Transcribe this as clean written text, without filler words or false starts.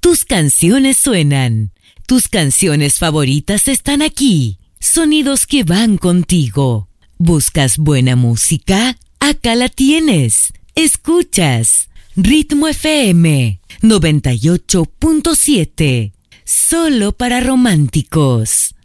Tus canciones suenan. Tus canciones favoritas están aquí. Sonidos que van contigo. ¿Buscas buena música? Acá la tienes. Escuchas Ritmo FM 98.7. Solo para románticos.